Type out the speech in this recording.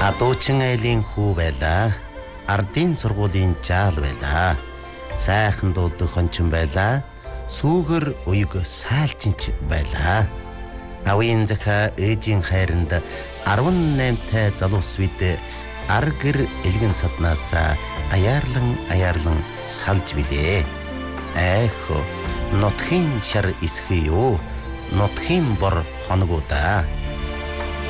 Адуучин айлын хүү байлаа. Ардын сургуулийн жаал байлаа. Сайхан дуулдаг хончин байлаа. Сүүгэр уяг сайлчинч байлаа. Авийн захаа ээжийн хайранд 18-тай залуус бид ар гэр элгэн саднаас аяарлан салж билээ. Айхо нутхийн шар исхий юу? Нутхийн бор хоногудаа.